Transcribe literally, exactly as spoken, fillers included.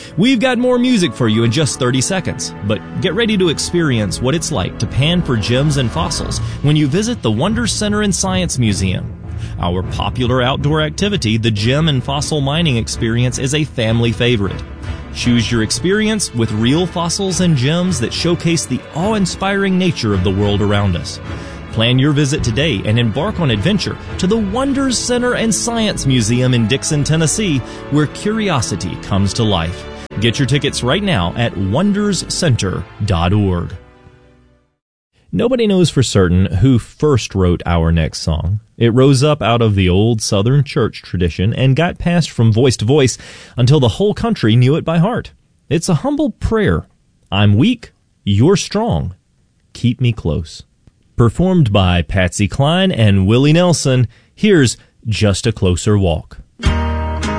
We've got more music for you in just thirty seconds, but get ready to experience what it's like to pan for gems and fossils when you visit the Wonders Center and Science Museum. Our popular outdoor activity, the Gem and Fossil Mining Experience, is a family favorite. Choose your experience with real fossils and gems that showcase the awe-inspiring nature of the world around us. Plan your visit today and embark on adventure to the Wonders Center and Science Museum in Dixon, Tennessee, where curiosity comes to life. Get your tickets right now at wonders center dot org. Nobody knows for certain who first wrote our next song. It rose up out of the old Southern church tradition and got passed from voice to voice until the whole country knew it by heart. It's a humble prayer. I'm weak, you're strong. Keep me close. Performed by Patsy Cline and Willie Nelson, here's Just a Closer Walk.